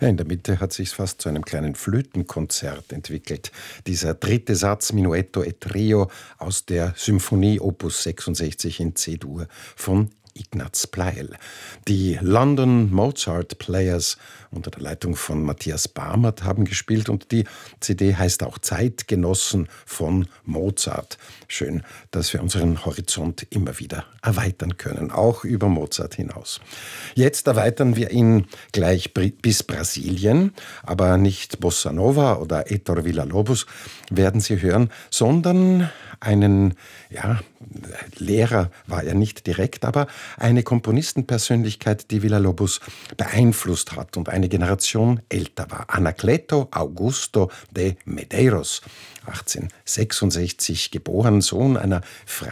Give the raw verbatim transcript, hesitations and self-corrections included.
Ja, in der Mitte hat sich's fast zu einem kleinen Flötenkonzert entwickelt. Dieser dritte Satz Minuetto e Trio aus der Symphonie Opus sechsundsechzig in C-Dur von Ignaz Pleil. Die London Mozart Players unter der Leitung von Matthias Barmert haben gespielt und die C D heißt auch Zeitgenossen von Mozart. Schön, dass wir unseren Horizont immer wieder erweitern können, auch über Mozart hinaus. Jetzt erweitern wir ihn gleich bis Brasilien, aber nicht Bossa Nova oder Héctor Villa-Lobos werden Sie hören, sondern einen, ja, Lehrer war er nicht direkt, aber eine Komponistenpersönlichkeit, die Villa-Lobos beeinflusst hat und eine Generation älter war. Anacleto Augusto de Medeiros, achtzehnhundertsechsundsechzig geboren, Sohn einer